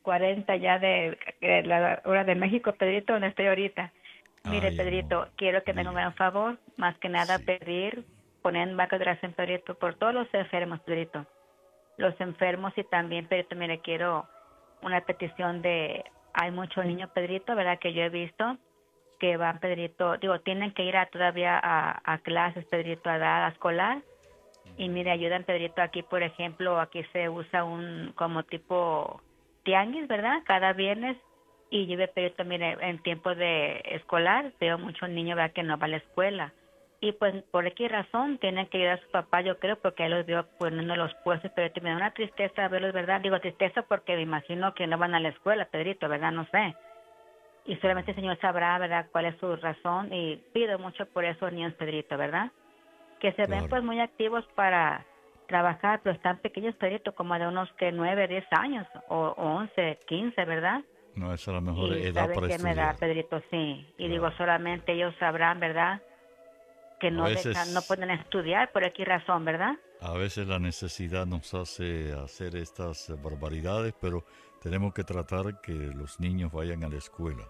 40 ya de la hora de México, Pedrito, donde estoy ahorita. Mire, Ay, Pedrito, amor, quiero que me haga un dígame. gran favor, más que nada Sí. pedir, poner en vaca de oración, Pedrito, por todos los enfermos, Pedrito. Los enfermos y también, Pedrito, mire, quiero una petición de, hay muchos niños, Pedrito, ¿verdad? Que yo he visto que van, Pedrito, digo, tienen que ir todavía a clases, Pedrito, a edad escolar. Y mire, ayudan, Pedrito, aquí, por ejemplo, aquí se usa un como tipo tianguis, ¿verdad? Cada viernes. Y yo veo, Pedrito, mire, en tiempo de escolar, veo muchos niños, ¿verdad? Que no van a la escuela. Y pues, por qué razón tienen que ayudar a su papá, yo creo, porque ahí los veo poniendo los puestos, pero me da una tristeza verlos, ¿verdad? Digo tristeza porque me imagino que no van a la escuela, Pedrito, ¿verdad? No sé. Y solamente el Señor sabrá, ¿verdad?, cuál es su razón. Y pido mucho por esos niños, Pedrito, ¿verdad? Que se ven Claro. pues muy activos para trabajar, pero están pequeños, Pedrito, como de unos que 9, 10 años, o 11, 15, ¿verdad? No, esa es la mejor Y edad sabe para qué me da, estudiar. Pedrito, sí. Y digo, Claro, solamente claro. ellos sabrán, ¿verdad? Que A no dejan, no veces, pueden estudiar por X razón, ¿verdad? a veces la necesidad nos hace hacer estas barbaridades, pero tenemos que tratar que los niños vayan a la escuela,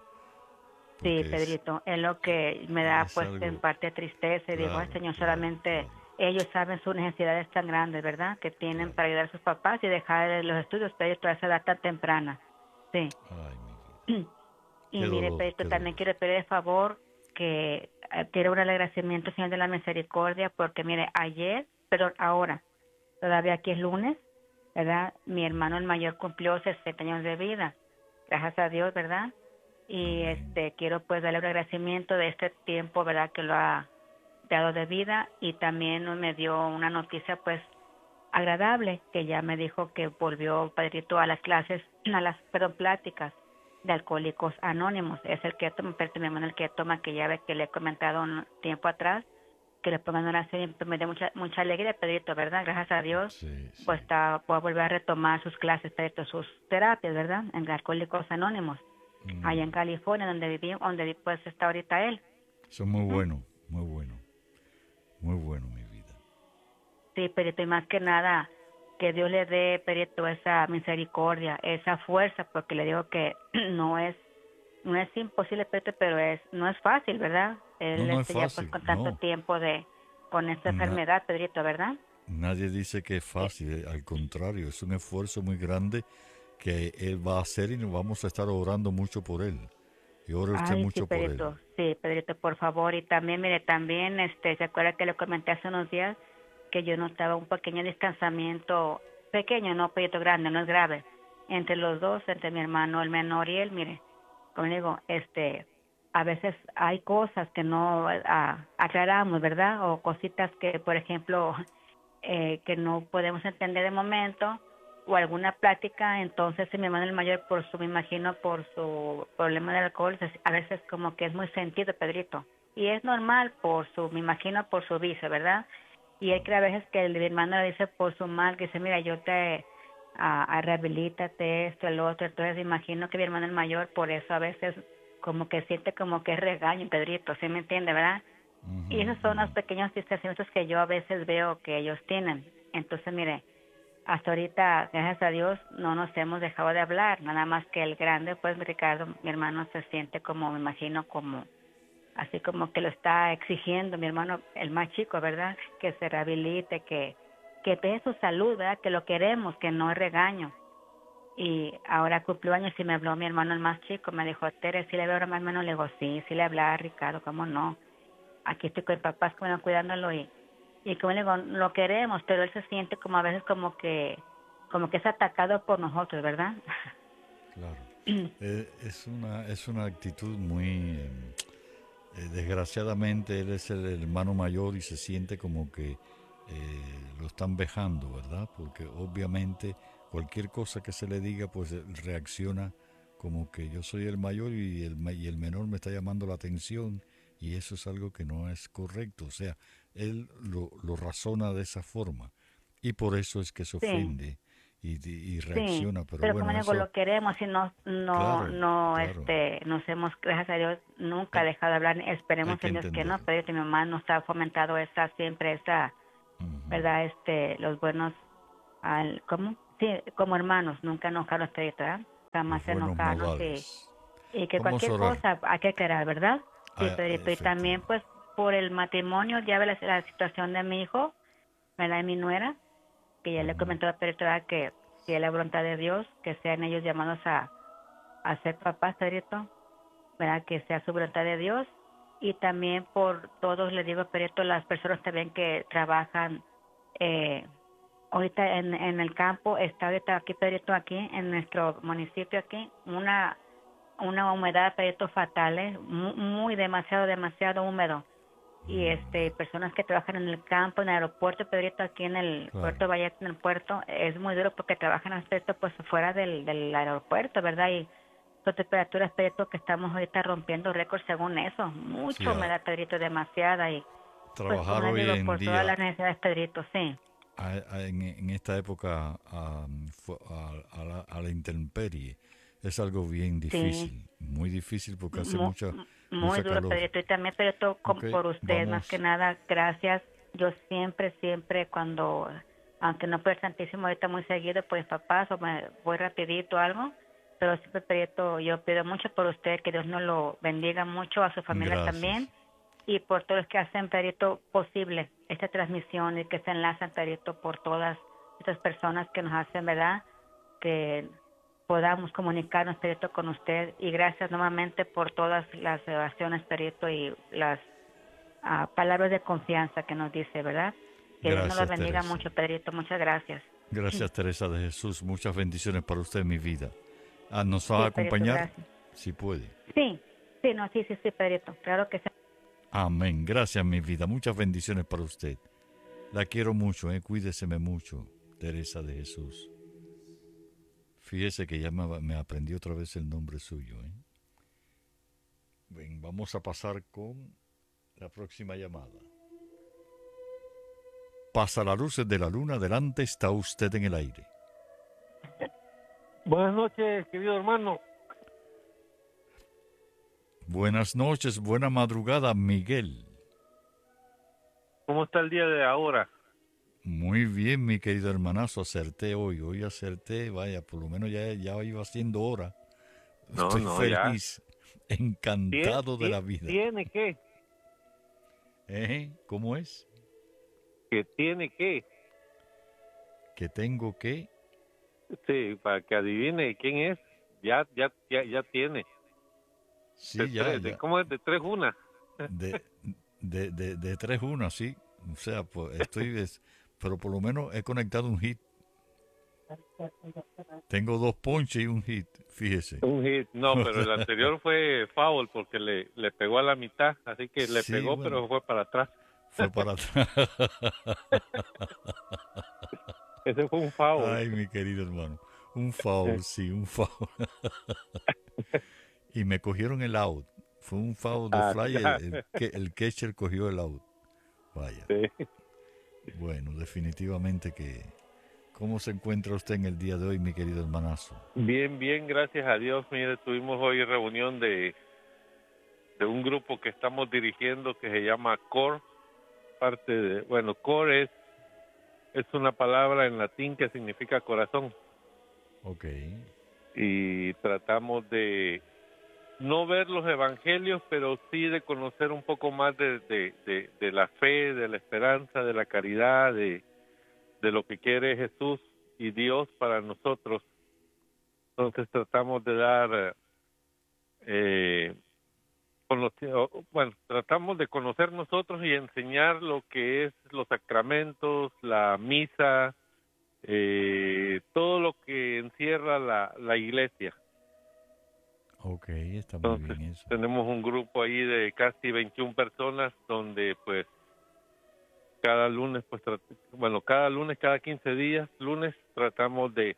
Sí, porque Pedrito, es lo que me da es pues en algo, parte tristeza y digo, ay, claro, Señor, claro, solamente claro, ellos saben sus necesidades tan grandes, ¿verdad? Que tienen claro. para ayudar a sus papás y dejar los estudios, Pedrito, a esa edad tan temprana. Sí. Ay, mi vida. Y mire, Pedrito, Qué también dolor. quiero pedir el favor que quiero un agradecimiento, Señor de la Misericordia, porque mire, ayer, pero ahora, todavía aquí es lunes, ¿verdad? Mi hermano el mayor cumplió 60 años de vida, gracias a Dios, ¿verdad? Y Amén. quiero pues darle un agradecimiento de este tiempo, ¿verdad? Que lo ha dado de vida y también me dio una noticia pues agradable, que ya me dijo que volvió Padrito a las clases, a las, perdón, pláticas de Alcohólicos Anónimos. Es el que toma, pero mi hermano el que toma, que ya ve que le he comentado un tiempo atrás, que le pongan oración y pues, me da mucha alegría, Pedrito, ¿verdad? Gracias a Dios, Sí, sí. pues va a volver a retomar sus clases, Pedrito, sus terapias, ¿verdad? En Alcohólicos Anónimos, allá en Mm, California, donde viví, donde pues está ahorita él. eso es muy Ujú. bueno, muy bueno, muy bueno, mi vida. Sí, Perito, y más que nada, que Dios le dé, Perito, esa misericordia, esa fuerza, porque le digo que no es imposible, Perito, pero no es fácil, ¿verdad? No, Él no es ya pues fácil, con tanto no. tiempo con esta Na- enfermedad, Pedrito, ¿verdad? Nadie dice que es Eh, fácil, al contrario, es un esfuerzo muy grande que él va a hacer y nos vamos a estar orando mucho por él. Y ore usted Ay, mucho por él. Sí, Pedrito, por favor. Y también, mire, también, ¿se acuerda que le comenté hace unos días que yo notaba un pequeño distanciamiento, pequeño, no, Pedrito, grande, no es grave, entre los dos, entre mi hermano, el menor y él, mire, como le digo, a veces hay cosas que no aclaramos, ¿verdad? O cositas que, por ejemplo, que no podemos entender de momento o alguna plática, entonces mi hermano el mayor me imagino por su problema del alcohol, a veces como que es muy sentido, Pedrito, y es normal me imagino por su vicio, ¿verdad? Y él cree a veces que mi hermano le dice por su mal, que dice, mira, yo te rehabilítate, esto, el otro, entonces imagino que mi hermano el mayor por eso a veces como que siente como que es regaño, Pedrito, ¿sí me entiende, verdad? Y Ujú, esos son los ujú. pequeños distanciamientos que yo a veces veo que ellos tienen. Entonces, mire, hasta ahorita, gracias a Dios, no nos hemos dejado de hablar, nada más que el grande, pues Ricardo, mi hermano se siente como, me imagino, como, así como que lo está exigiendo, mi hermano, el más chico, ¿verdad? Que se rehabilite, que tenga su salud, ¿verdad? Que lo queremos, que no es regaño. Y ahora cumplió años y me habló mi hermano el más chico, me dijo, Tere, si le veo ahora más o menos, le digo, sí le hablaba a Ricardo, ¿cómo no? Aquí estoy con el papá como cuidándolo y como le digo, lo queremos, pero él se siente como a veces como que es atacado por nosotros, ¿verdad? Claro. Es una actitud muy... desgraciadamente él es el hermano mayor y se siente como que lo están vejando, ¿verdad? Porque obviamente cualquier cosa que se le diga, pues él reacciona como que yo soy el mayor y y el menor me está llamando la atención y eso es algo que no es correcto. O sea, él lo razona de esa forma y por eso es que se Sí, ofende y sí, reacciona. Pero pero como bueno, le digo, eso, lo queremos y claro, claro, nos hemos, gracias a Dios, nunca hay, dejado de hablar, hay esperemos que en Dios que no, entenderlo. pero que mi mamá nos ha fomentado siempre Ujú. ¿verdad? Los buenos, ¿cómo? Sí, como hermanos, nunca enojarnos, ¿verdad? jamás los buenos enojarnos modales. y que Vamos a cualquier orar. cosa hay que querer, ¿verdad? Sí, Ah, Pedrito. Y también, efectivamente. pues, por el matrimonio, ya ve la situación de mi hijo, ¿verdad? Y mi nuera, que ya le Ujú. comentó a Pedrito, ¿verdad? Que si es la voluntad de Dios, que sean ellos llamados a ser papás, Pedrito, ¿verdad? Que sea su voluntad de Dios. Y también por todos, le digo, Pedrito, las personas también que trabajan eh, ahorita en el campo, está ahorita aquí, Pedrito, aquí, en nuestro municipio aquí, una humedad, Pedrito, fatal, muy demasiado húmedo. Y personas que trabajan en el campo, en el aeropuerto, Pedrito, aquí en el Claro, puerto Vallarta, en el puerto, es muy duro porque trabajan aspecto pues fuera del aeropuerto, ¿verdad? Y son temperaturas, Pedrito, que estamos ahorita rompiendo récords según eso. sí, Mucha humedad, Pedrito, demasiada. Y pues como trabajar les hoy digo, en por todas día las necesidades, Pedrito, sí. en esta época a la intemperie es algo bien Sí, difícil, muy difícil porque hace mu- muy mucha duro, calor. Pedrito. Y también, Pedrito, Ok, por usted, más que vamos, nada, gracias. Yo siempre, cuando, aunque no por el Santísimo ahorita muy seguido, pues papás, o me voy rapidito o algo, pero siempre, Pedrito, yo pido mucho por usted, que Dios nos lo bendiga mucho, a su familia también, gracias, y por todos los que hacen, Pedrito, posible esta transmisión y que se enlazan, Pedrito, por todas estas personas que nos hacen, ¿verdad? Que podamos comunicarnos, Perito, con usted. Y gracias nuevamente por todas las oraciones, Perito, y las palabras de confianza que nos dice, ¿verdad? Que Dios nos lo gracias bendiga Teresa, mucho, Pedrito. Muchas gracias. gracias Teresa de Jesús, muchas bendiciones para usted en mi vida. Ah, ¿nos va a Sí, Pedrito, acompañar? gracias. Si puede. Sí, sí, no, sí, Pedrito. Claro que sí. Amén, gracias mi vida, muchas bendiciones para usted. La quiero mucho, cuídeseme mucho, Teresa de Jesús. Fíjese que ya me aprendí otra vez el nombre suyo. Ven, vamos a pasar con la próxima llamada. Pasa las luces de la luna, adelante está usted en el aire. Buenas noches, querido hermano. Buenas noches, buena madrugada, Miguel. ¿Cómo está el día de ahora? Muy bien, mi querido hermanazo, acerté hoy acerté, vaya, por lo menos ya iba siendo hora. No, Estoy no, ya. feliz, encantado de la vida. ¿Tiene que? ¿Cómo es? ¿Que tiene que? Que tengo que... Sí, para que adivine quién es. Ya tiene. Sí, ya. ¿Cómo es? De 3-1. De, de 3-1, sí. O sea, pues pero por lo menos he conectado un hit. Tengo 2 ponches y un hit, fíjese. Un hit. No, pero el anterior fue foul porque le pegó a la mitad. Así que le Sí, pegó, bueno, pero fue para atrás. fue para atrás. Ese fue un foul. Ay, mi querido hermano. Un foul, sí, un foul. Y me cogieron el out. Fue un foul de Ah, fly, el catcher cogió el out. Vaya. sí. Bueno, definitivamente que... ¿Cómo se encuentra usted en el día de hoy, mi querido hermanazo? Bien, bien, gracias a Dios. Mire, tuvimos hoy reunión de un grupo que estamos dirigiendo que se llama CORE. CORE es una palabra en latín que significa corazón. Ok. Y tratamos de no ver los evangelios, pero sí de conocer un poco más de la fe, de la esperanza, de la caridad, de lo que quiere Jesús y Dios para nosotros. Entonces tratamos de dar, tratamos de conocer nosotros y enseñar lo que es los sacramentos, la misa, todo lo que encierra la iglesia. Ok, está muy Entonces bien eso. tenemos un grupo ahí de casi 21 personas donde pues cada lunes, cada 15 días, lunes, tratamos de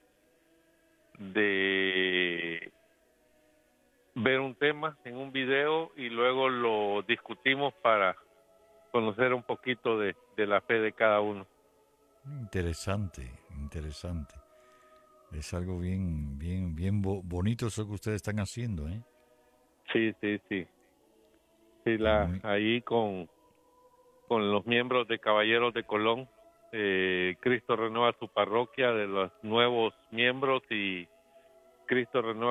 ver un tema en un video y luego lo discutimos para conocer un poquito de la fe de cada uno. Interesante, interesante. Es algo bien bonito eso que ustedes están haciendo, ¿eh? Sí. Sí, Es muy... ahí con los miembros de Caballeros de Colón, Cristo renueva su parroquia de los nuevos miembros y Cristo renueva